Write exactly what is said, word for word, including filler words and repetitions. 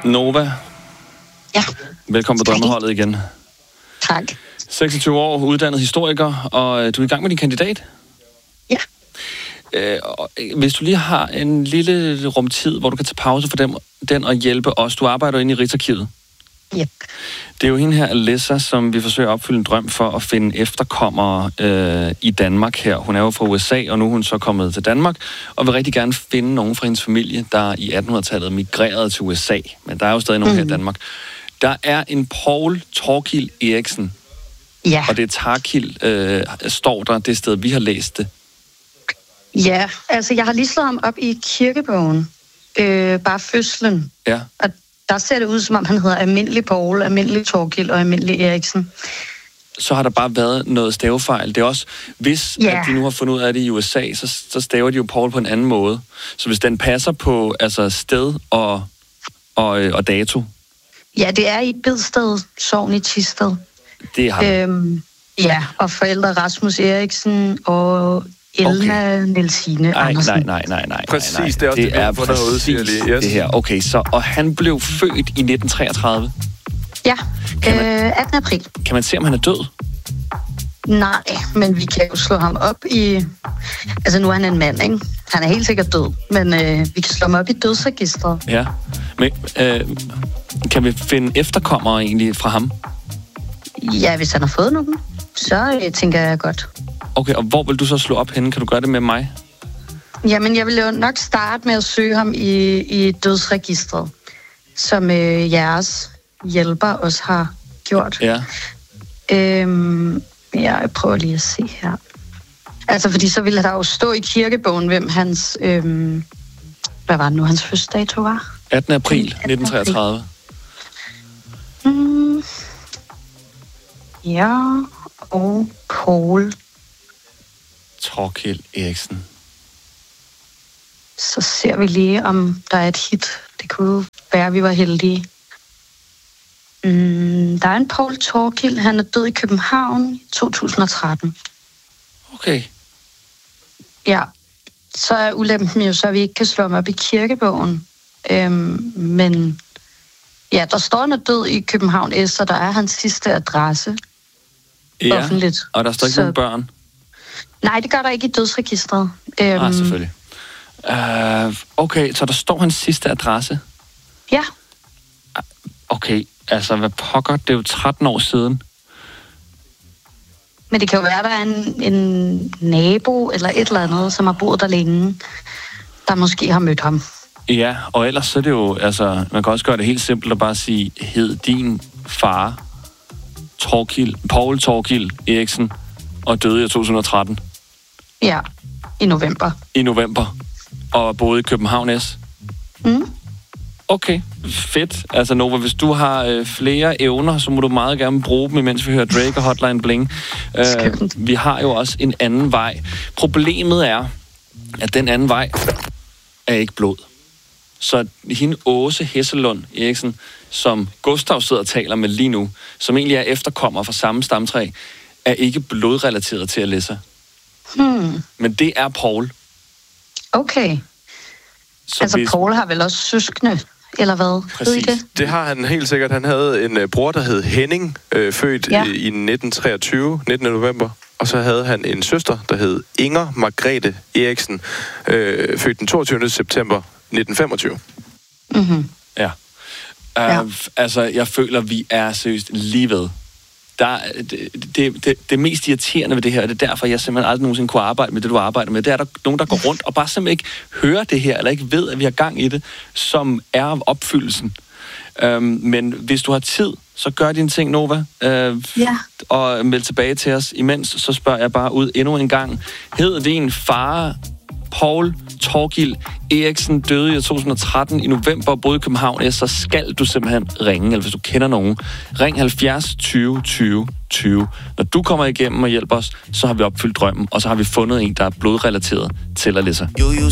Nova. Ja. Velkommen på Drømmeholdet igen. Tak. seksogtyve år, uddannet historiker, og du er i gang med din kandidat? Ja. Øh, hvis du lige har en lille rumtid, hvor du kan tage pause for dem, den og hjælpe os. Du arbejder inde i Rigsarkivet. Yep. Det er jo hende her, Alessa, som vi forsøger at opfylde en drøm for at finde efterkommere øh, i Danmark her. Hun er jo fra U S A, og nu er hun så kommet til Danmark, og vil rigtig gerne finde nogen fra hendes familie, der i attenhundredetallet migrerede til U S A. Men der er jo stadig nogen mm. her i Danmark. Der er en Poul Thorkild Eriksen. Ja. Og det er Tarkild, øh, står der det sted, vi har læst det. Ja, altså jeg har lige slået ham op i kirkebogen. Øh, bare fødslen. Ja. Og der ser det ud, som om han hedder Almindelig Poul, Almindelig Thorkild og Almindelig Eriksen. Så har der bare været noget stavefejl. Det er også, hvis ja. at de nu har fundet ud af det i U S A, så, så staver de jo Poul på en anden måde. Så hvis den passer på altså sted og, og, og dato. Ja, det er i Bedsted, sogn i Thisted. Det har øhm, Ja, og forældre Rasmus Eriksen og Elna okay. Nielsine Andersen. Nej, nej, nej, nej. Præcis, nej, nej. det er også det, det, er præcis noget, siger lige. Yes. Det her. Okay, så, og han blev født i nitten treogtredive? Ja, kan man, øh, attende april. Kan man se, om han er død? Nej, men vi kan jo slå ham op i... Altså, nu er han en mand, ikke? Han er helt sikkert død, men øh, vi kan slå ham op i dødsregistret. Ja, men øh, kan vi finde efterkommere egentlig fra ham? Ja, hvis han har fået nogen, så øh, tænker jeg godt. Okay, og hvor vil du så slå op henne? Kan du gøre det med mig? Jamen, jeg vil jo nok starte med at søge ham i, i dødsregistret, som øh, jeres hjælper også har gjort. Ja. Øhm, jeg prøver lige at se her. Altså, fordi så ville der jo stå i kirkebogen, hvem hans... Øhm, hvad var det nu, hans fødselsdato var? attende april nitten treogtredive. Mm. Ja, og Poul Thorkild Eriksen. Så ser vi lige, om der er et hit. Det kunne være, at vi var heldige. Mm, der er en Poul Thorkild. Han er død i København i to tusind og tretten. Okay. Ja, så er ulempen jo så, at vi ikke kan slå ham op i kirkebogen. Øhm, men ja, der står, han er død i København S, og der er hans sidste adresse. Ja, offentligt. Og der står ikke så... nogen børn? Nej, det gør der ikke i dødsregistret. Øhm, ah, selvfølgelig. Uh, okay, så der står hans sidste adresse? Ja. Okay, altså hvad pokker, det er jo tretten år siden. Men det kan jo være, der er en, en nabo eller et eller andet, som har boet der længe, der måske har mødt ham. Ja, og ellers så er det jo, altså, man kan også gøre det helt simpelt og bare sige, hed din far Thorkild, Poul Thorkild Eriksen, og døde i to tusind og tretten. Ja, i november. I november. Og boede i København S. Mm. Okay, fedt. Altså Nova, hvis du har øh, flere evner, så må du meget gerne bruge dem, imens vi hører Drake og Hotline Bling. Øh, vi har jo også en anden vej. Problemet er, at den anden vej er ikke blod. Så hende Åse Hesselund Eriksen, som Gustav sidder og taler med lige nu, som egentlig er efterkommer fra samme stamtræ, er ikke blodrelateret til Alessa. Hmm. Men det er Poul. Okay. Så altså, hvis... Poul har vel også søskende, eller hvad? Præcis. Ved I det? Det har han helt sikkert. Han havde en uh, bror, der hed Henning, øh, født ja. i, i nitten treogtyve, nittende november. Og så havde han en søster, der hed Inger Margrethe Eriksen, øh, født den toogtyvende september nitten femogtyve. Mm-hmm. Ja. Uh, ja. Altså, jeg føler, vi er seriøst lige ved. Der, det, det, det, det mest irriterende ved det her, og det er derfor, jeg simpelthen aldrig nogensinde kunne arbejde med det, du arbejder med, det er, at der er nogen, der går rundt og bare simpelthen ikke hører det her, eller ikke ved, at vi har gang i det, som er opfyldelsen. Øhm, men hvis du har tid, så gør dine ting, Nova, øh, ja. og meld tilbage til os. Imens, så spørger jeg bare ud endnu en gang. Hed din far Poul Thorkild Eriksen, døde i to tusind og tretten i november og boede i København, så skal du simpelthen ringe, eller hvis du kender nogen, ring halvfjerds tyve tyve tyve. Når du kommer igennem og hjælper os, så har vi opfyldt drømmen, og så har vi fundet en, der er blodrelateret til Alessa.